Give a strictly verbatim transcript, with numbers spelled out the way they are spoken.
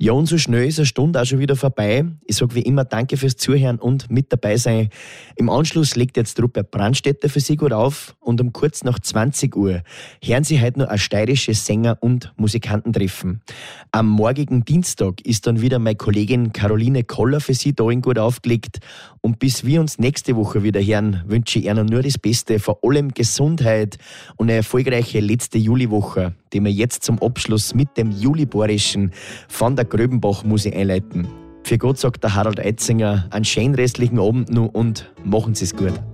Ja, und so schnell ist eine Stunde auch schon wieder vorbei. Ich sage wie immer danke fürs Zuhören und mit dabei sein. Im Anschluss legt jetzt die Truppe Brandstätter für Sie gut auf und um kurz nach zwanzig Uhr hören Sie heute noch ein steirisches Sänger- und Musikantentreffen. Am morgigen Dienstag ist dann wieder meine Kollegin Caroline Koller für Sie da in gut aufgelegt. Und bis wir uns nächste Woche wieder hören, wünsche ich Ihnen nur das Beste, vor allem Gesundheit und eine erfolgreiche letzte Juliwoche, die wir jetzt zum Abschluss mit dem Juliborischen von der Gröbenbach-Musik einleiten. Für Gott sagt der Harald Eitzinger, einen schönen restlichen Abend noch und machen Sie es gut.